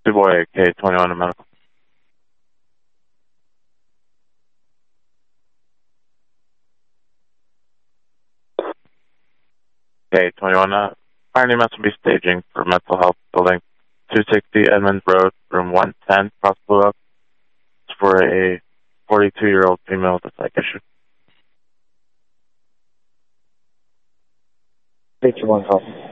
Dubois, K21 to medical. K21, fire name will be staging for mental health building 260 Edmonds Road, room 110, Cross Blue Oak. It's for a 42-year-old female with a psych issue. K21 call.